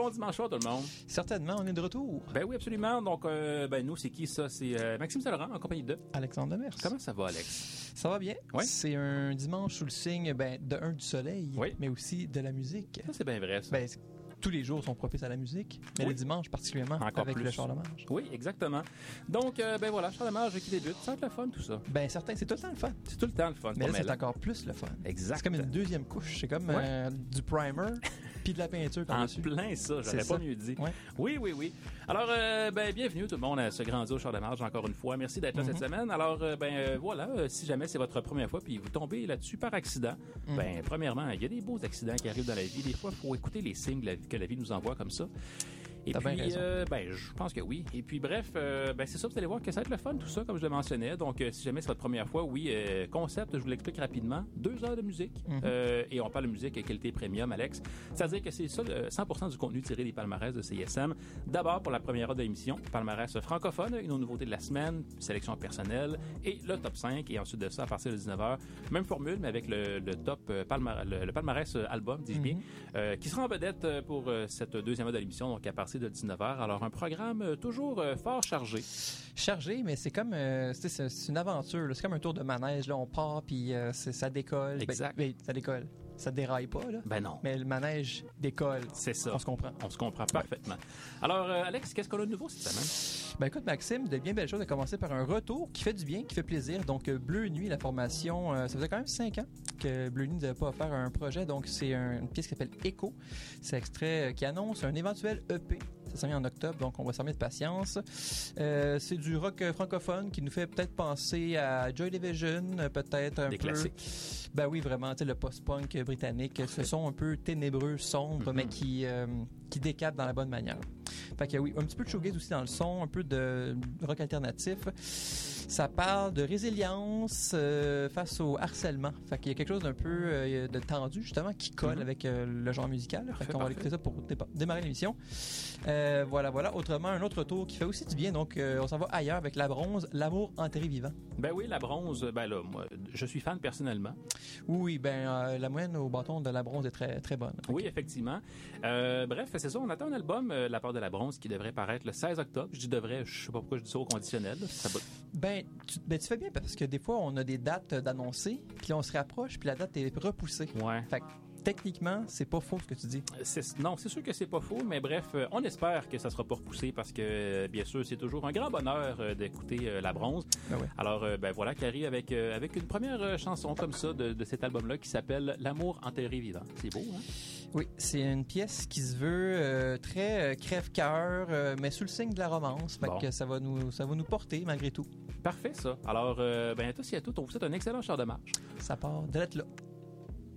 bon dimanche soir, tout le monde. Certainement, on est de retour. Ben oui, absolument. Donc, nous, c'est qui ça? C'est Maxime Saint-Laurent en compagnie de Alexandre Demers. Comment ça va, Alex? Ça va bien. Oui. C'est un dimanche sous le signe du soleil, oui, mais aussi de la musique. Ça, c'est bien vrai, ça. Tous les jours sont propices à la musique, mais le dimanche particulièrement, encore avec plus. le char de marge. Oui, exactement. Donc, voilà, char de marge qui débute. Ça va être le fun, tout ça. Certain, c'est tout le temps le fun. C'est tout le temps le fun. Mais là, c'est encore plus le fun. Exact. C'est comme une deuxième couche. C'est comme du primer puis de la peinture par-dessus. En plein ça, j'aurais pas mieux dit. Ouais. Oui. Alors, bienvenue tout le monde à ce grand duo char de marge encore une fois. Merci d'être là cette semaine. Alors, voilà, si jamais c'est votre première fois puis vous tombez là-dessus par accident, premièrement, il y a des beaux accidents qui arrivent dans la vie. Des fois, il faut écouter les signes que la vie nous envoie comme ça. Et T'as puis, bien raison. je pense que oui. Et puis, bref, c'est ça, vous allez voir que ça va être le fun, tout ça, comme je le mentionnais. Donc, si jamais c'est votre première fois, concept, je vous l'explique rapidement. 2 heures de musique. Et on parle de musique qualité premium, Alex. C'est-à-dire que c'est ça, 100% du contenu tiré des palmarès de CISM. D'abord, pour la première heure de l'émission, palmarès francophone, avec nos nouveautés de la semaine, sélection personnelle et le top 5. Et ensuite de ça, à partir de 19h, même formule, mais avec le top le palmarès album, dis-je bien, qui sera en vedette pour cette deuxième heure de l'émission, donc à partir de 19h. Alors, un programme toujours fort chargé. Chargé, mais c'est comme c'est une aventure. Là. C'est comme un tour de manège. Là, on part, puis ça décolle. Exact. Ça décolle. Ça déraille pas, là. Ben non. Mais le manège décolle. C'est ça. On se comprend. On se comprend parfaitement. Alors, Alex, qu'est-ce qu'on a de nouveau cette semaine? Écoute, Maxime, de bien belles choses à commencer par un retour qui fait du bien, qui fait plaisir. Donc, Bleu Nuit, la formation, ça faisait quand même 5 ans que Bleu Nuit n'avait pas offert un projet. Donc, c'est une pièce qui s'appelle Echo. C'est extrait qui annonce un éventuel EP. Ça s'en vient en octobre, donc on va s'en mettre de patience. C'est du rock francophone qui nous fait peut-être penser à Joy Division, peut-être un peu... Des classiques. Ben oui, vraiment, tu sais, le post-punk britannique. Ce son un peu ténébreux, sombre, mais qui décape dans la bonne manière. Fait que oui, un petit peu de shoegaze aussi dans le son, un peu de rock alternatif. Ça parle de résilience face au harcèlement. Fait qu'il y a quelque chose d'un peu de tendu, justement, qui colle avec le genre musical. Fait qu'on va écouter ça pour démarrer l'émission. Voilà. Autrement, un autre tour qui fait aussi du bien. Donc, on s'en va ailleurs avec La Bronze, L'amour enterré vivant. Ben oui, La Bronze, moi, je suis fan personnellement. Oui, la moyenne au bâton de La Bronze est très, très bonne. Oui, effectivement. Bref, c'est ça, on attend un album, La part de La Bronze, qui devrait paraître le 16 octobre. Je dis devrait, je sais pas pourquoi je dis ça au conditionnel. Tu fais bien parce que des fois, on a des dates d'annoncer, puis là, on se rapproche, puis la date est repoussée. Ouais. Fait que, techniquement, c'est pas faux ce que tu dis. Non, c'est sûr que c'est pas faux, mais bref, on espère que ça sera pas repoussé parce que, bien sûr, c'est toujours un grand bonheur d'écouter La Bronze. Ben ouais. Alors, voilà, qui arrive avec une première chanson comme ça de cet album-là qui s'appelle L'amour enterré vivant. C'est beau, hein? Oui, c'est une pièce qui se veut très crève-cœur, mais sous le signe de la romance. Fait que ça va nous porter malgré tout. Parfait, ça. Alors, à tous et à toutes, on vous souhaite un excellent char de marche. Ça part de là.